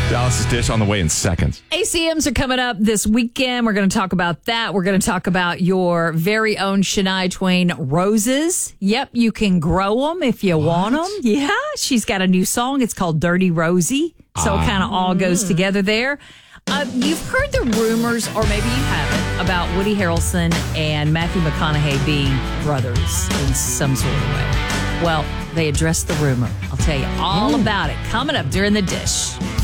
Dallas's Dish on the way in seconds. ACMs are coming up this weekend. We're going to talk about that. We're going to talk about your very own Shania Twain roses. Yep, you can grow them if you want them. Yeah, she's got a new song. It's called Dirty Rosie. So it kind of all goes together there. You've heard the rumors, or maybe you haven't, about Woody Harrelson and Matthew McConaughey being brothers in some sort of way. Well, they addressed the rumor. I'll tell you all about it coming up during the Dish.